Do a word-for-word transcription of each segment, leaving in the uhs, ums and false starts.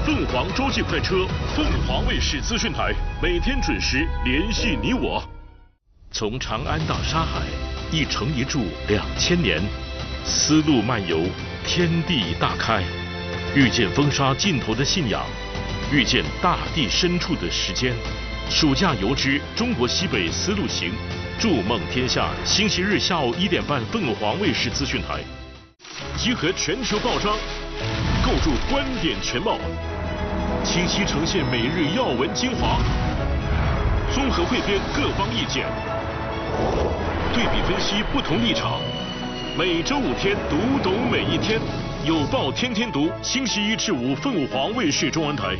凤凰洲际快车，凤凰卫视资讯台，每天准时联系你我。从长安到沙海，一城一柱两千年，丝路漫游，天地大开，遇见风沙尽头的信仰，遇见大地深处的时间。暑假游之中国西北丝路行，筑梦天下。星期日下午一点半，凤凰卫视资讯台，集合全球报章，构筑观点全貌，清晰呈现每日要闻精华，综合汇编各方意见，对比分析不同立场。每周五天，读懂每一天，有报天天读。星期一至五，凤凰卫视中文台。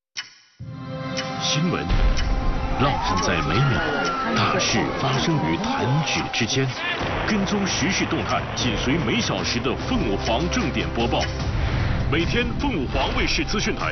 新闻烙印在每秒，大事发生于弹指之间。跟踪时事动态，紧随每小时的凤凰正点播报。每天凤凰卫视资讯台。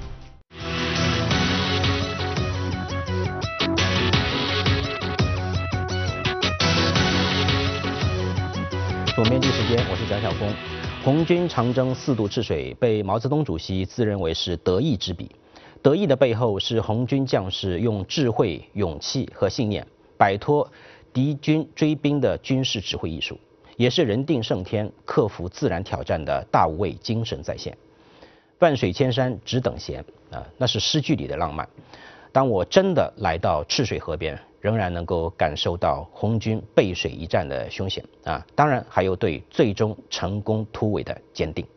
左面记时间，我是蒋晓峰。红军长征四渡赤水，被毛泽东主席自认为是德意之笔。得意的背后是红军将士用智慧、勇气和信念摆脱敌军追兵的军事指挥艺术，也是人定胜天、克服自然挑战的大无畏精神再现。万水千山只等闲啊，那是诗句里的浪漫。当我真的来到赤水河边，仍然能够感受到红军背水一战的凶险啊，当然还有对最终成功突围的坚定。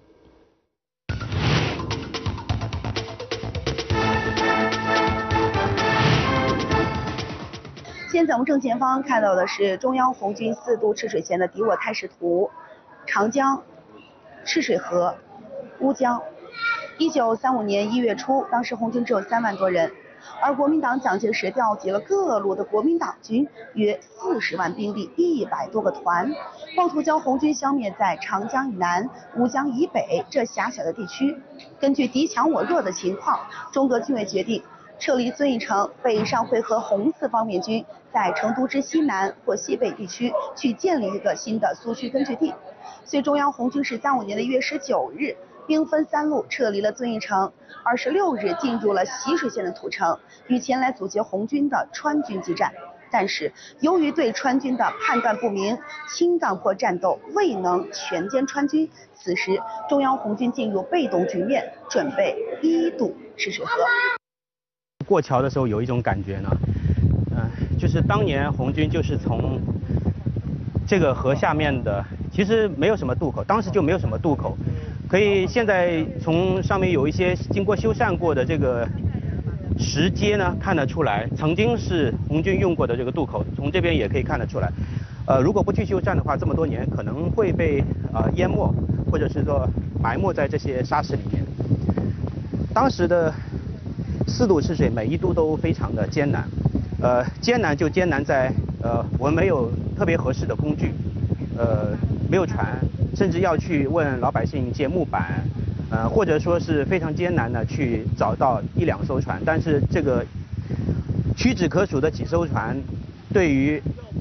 现在我们正前方看到的是中央红军四渡赤水前的敌我态势图，长江、赤水河、乌江。一九三五年一月初，当时红军只有三万多人，而国民党蒋介石调集了各路的国民党军约四十万兵力，一百多个团，妄图将红军消灭在长江以南、乌江以北这狭小的地区。根据敌强我弱的情况，中革军委决定撤离遵义城，北上会合红四方面军，在成都之西南或西北地区去建立一个新的苏区根据地。所以中央红军是三五年的一月十九日，兵分三路撤离了遵义城，二十六日进入了习水县的土城，与前来阻截红军的川军激战。但是由于对川军的判断不明，青藏坡战斗未能全歼川军，此时中央红军进入被动局面，准备一渡赤水河。 过桥的时候有一种感觉呢，嗯、呃，就是当年红军就是从这个河下面的，其实没有什么渡口，当时就没有什么渡口，可以现在从上面有一些经过修缮过的这个石阶呢，看得出来曾经是红军用过的这个渡口，从这边也可以看得出来。呃，如果不去修缮的话，这么多年可能会被呃淹没，或者是说埋没在这些沙石里面。当时的四渡赤水每一渡都非常的艰难，呃，艰难就艰难在呃我们没有特别合适的工具，呃，没有船，甚至要去问老百姓借木板，呃，或者说是非常艰难的去找到一两艘船，但是这个屈指可数的几艘船，对于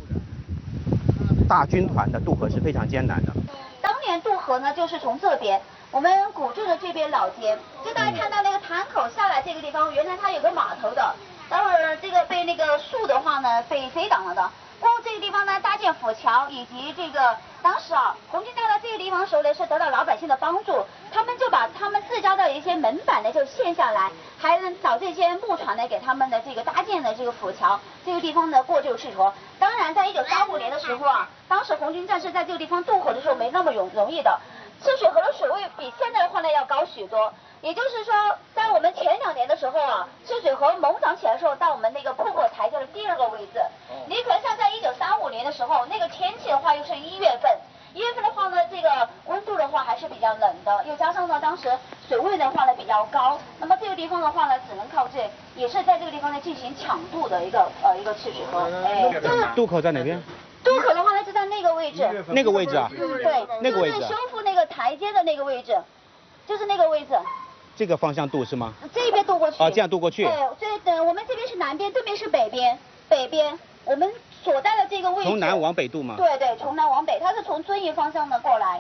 大军团的渡河是非常艰难的。 当年渡河呢，就是从这边。我们古镇的这边老街，就大家看到那个潭口下来这个地方，原来它有个码头的，待会儿这个被那个树的话呢被飞挡了的。过后这个地方呢搭建浮桥，以及这个当时啊红军到了这个地方时候呢是得到老百姓的帮助，他们就把他们自家的一些门板呢就卸下来，还能找这些木船呢给他们的这个搭建的这个浮桥，这个地方呢过旧赤河。当然在一九三五年的时候啊，当时红军战士在这个地方渡河的时候没那么容容易的。赤水河的水位比现在的话呢要高许多，也就是说，在我们前两年的时候啊，赤水河猛涨起来的时候，到我们那个破口台阶的第二个位置。你可能像在一九三五年的时候，那个天气的话又是一月份，一月份的话呢，这个温度的话还是比较冷的，又加上呢当时水位的话呢比较高，那么这个地方的话呢，只能靠这，也是在这个地方呢进行抢渡的一个呃一个赤水河。哎，这个渡口在哪边？ 渡口的话呢，就在那个位置。 那个位置啊？ 对， 那个位置、啊。 就是修复那个台阶的那个位置，就是那个位置。 这个方向渡是吗？ 这边渡过去。 啊，这样渡过去。 对，这等我们这边是南边，对面是北边，北边我们所在的这个位置。 从南往北渡吗？ 对对，从南往北，它是从遵义方向呢过来。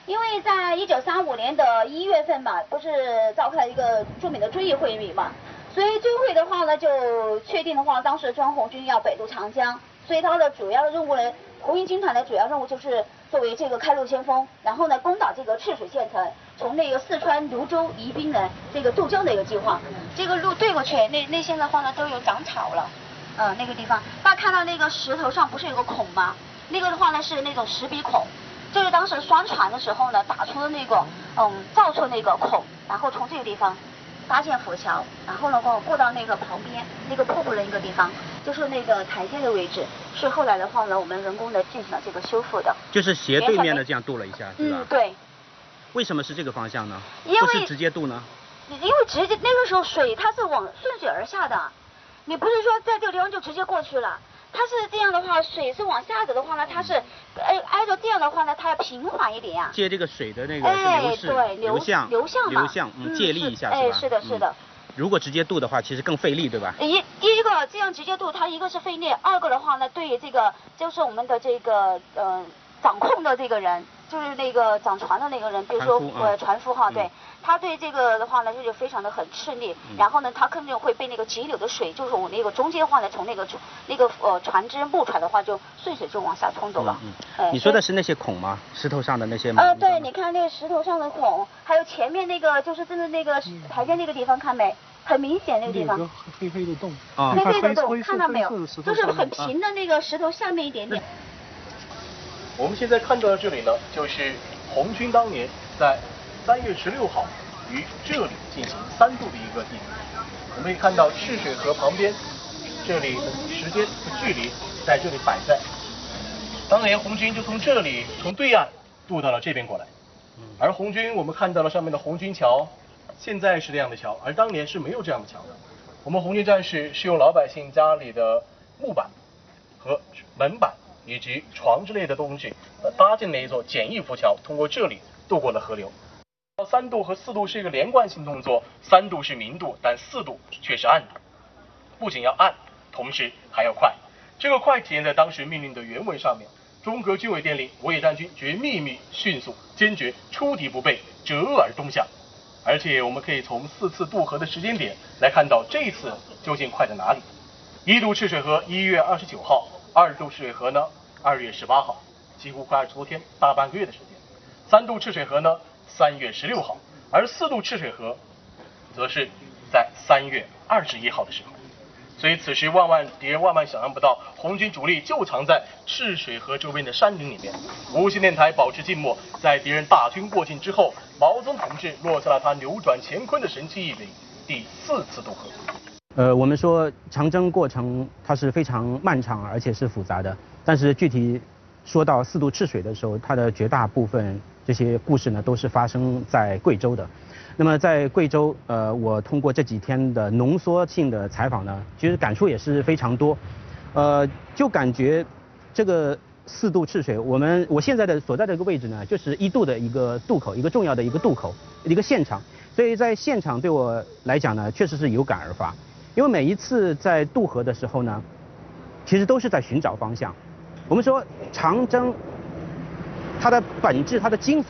因为在一九三五年的一月份嘛，不是召开了一个著名的遵义会议嘛，所以遵会的话呢，就确定的话，当时中央红军要北渡长江，所以它的主要任务呢，红一军团的主要任务就是作为这个开路先锋，然后呢攻打这个赤水县城，从那个四川泸州宜宾呢这个渡江的一个计划，这个路对过去，那那些的话呢都有长草了，呃那个地方，大家看到那个石头上不是有个孔吗？那个的话呢是那种石笔孔。就是当时双船的时候呢，打出了那个，嗯，造出那个孔，然后从这个地方搭建浮桥，然后呢过过到那个旁边那个瀑布的一个地方，就是那个台阶的位置，是后来的话呢，我们人工的进行了这个修复的。 就是斜对面的这样渡了一下，是吧？ 嗯，对。 为什么是这个方向呢？ 因为不是直接渡呢？ 因为直接那个时候水它是往顺水而下的，你不是说在这个地方就直接过去了。它是这样的话，水是往下走的话呢，它是挨挨着这样的话呢，它要平缓一点呀、啊。 借这个水的那个流势、 哎、对流向、 流向流向，嗯，借力一下是吧？ 哎，是的，是的。 嗯、如果直接渡的话，其实更费力，对吧？ 一第一个这样直接渡，它一个是费力，二个的话呢，对于这个就是我们的这个呃掌控的这个人，就是那个掌船的那个人，比如说船夫呃船夫哈， 嗯、 对。他对这个的话呢，就是非常的很吃力，嗯、然后呢，他肯定会被那个急流的水，就是我那个中间的话呢，从那个那个呃船只木船的话，就顺水就往下冲走了。 嗯嗯。你说的是那些孔吗？石头上的那些吗？ 呃，对，你看那个石头上的孔，还有前面那个就是真的那个台阶那个地方，看没？很明显那个地方。 有个黑黑的洞。 啊。黑黑的洞，看到没有？就是很平的那个石头下面一点点。 我们现在看到的这里呢，就是红军当年在三月十六号于这里进行三渡的一个地点。我们可以看到赤水河旁边，这里的时间和距离在这里摆在。当年红军就从这里从对岸渡到了这边过来，而红军我们看到了上面的红军桥，现在是这样的桥，而当年是没有这样的桥的。我们红军战士是用老百姓家里的木板和门板以及床之类的东西搭建了一座简易浮桥，通过这里渡过了河流。三渡和四渡是一个连贯性动作，三渡是明渡，但四渡却是暗渡。不仅要暗，同时还要快。这个快体现在当时命令的原文上面。中革军委电令我野战军决秘密、迅速、坚决出敌不备，折而东向。而且我们可以从四次渡河的时间点来看到这次究竟快在哪里。一渡赤水河一月二十九号，二渡赤水河呢二月十八号，几乎快二十多天，大半个月的时间。三渡赤水河呢三月十六号，而四渡赤水河则是在三月二十一号的时候。所以此时万万敌人万万想象不到，红军主力就藏在赤水河周边的山林里面。无线电台保持静默，在敌人大军过境之后，毛泽东同志落下了他扭转乾坤的神奇一笔——第四次渡河。 呃，我们说长征过程它是非常漫长而且是复杂的，但是具体说到四渡赤水的时候，它的绝大部分这些故事呢都是发生在贵州的。那么在贵州，呃，我通过这几天的浓缩性的采访呢，其实感触也是非常多，呃，就感觉这个四渡赤水，我们我现在的所在的这个位置呢，就是一渡的一个渡口，一个重要的一个渡口，一个现场。所以在现场对我来讲呢，确实是有感而发，因为每一次在渡河的时候呢，其实都是在寻找方向。我们说长征，它的本质，它的精髓。